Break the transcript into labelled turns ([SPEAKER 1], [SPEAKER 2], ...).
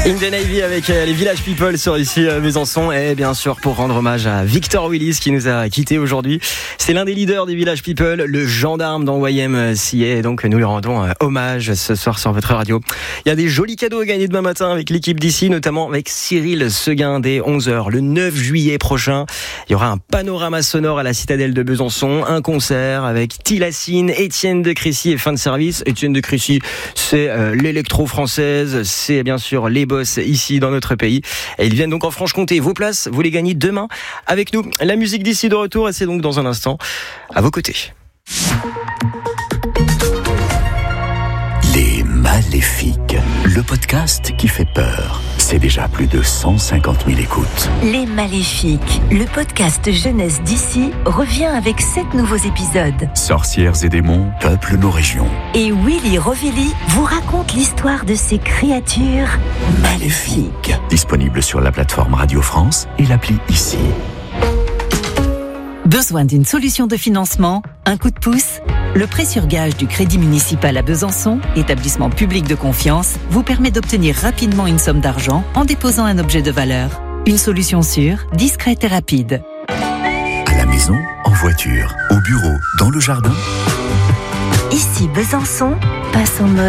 [SPEAKER 1] In the Navy avec les Village People sur ici Besançon, et bien sûr pour rendre hommage à Victor Willis qui nous a quittés aujourd'hui. C'est l'un des leaders des Village People, le gendarme dans YMCA, et donc nous lui rendons hommage ce soir sur votre radio. Il y a des jolis cadeaux à gagner demain matin avec l'équipe d'ici, notamment avec Cyril Seguin dès 11h. Le 9 juillet prochain, il y aura un panorama sonore à la citadelle de Besançon, un concert avec Tilassine, Étienne de Crécy et fin de service. Étienne de Crécy, c'est l'électro-française, c'est bien sûr les boss ici dans notre pays. Et ils viennent donc en Franche-Comté. Vos places, vous les gagnez demain avec nous. La musique d'ici de retour, et c'est donc dans un instant à vos côtés.
[SPEAKER 2] Les Maléfiques, le podcast qui fait peur. C'est déjà plus de 150 000 écoutes.
[SPEAKER 3] Les Maléfiques, le podcast jeunesse d'ici, revient avec 7 nouveaux épisodes.
[SPEAKER 2] Sorcières et démons peuplent nos régions.
[SPEAKER 3] Et Willy Rovelli vous raconte l'histoire de ces créatures maléfiques.
[SPEAKER 2] Disponible sur la plateforme Radio France et l'appli ici.
[SPEAKER 4] Besoin d'une solution de financement? Un coup de pouce? Le prêt sur gage du Crédit municipal à Besançon, établissement public de confiance, vous permet d'obtenir rapidement une somme d'argent en déposant un objet de valeur. Une solution sûre, discrète et rapide.
[SPEAKER 2] À la maison, en voiture, au bureau, dans le jardin.
[SPEAKER 3] Ici Besançon passe en mode